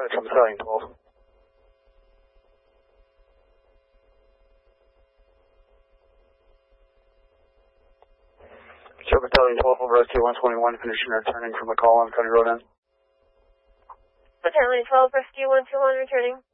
That's from Battalion 12. Show Battalion 12 over ST 121, finishing returning from a call on County Road N. Battalion 12, rescue 121 returning.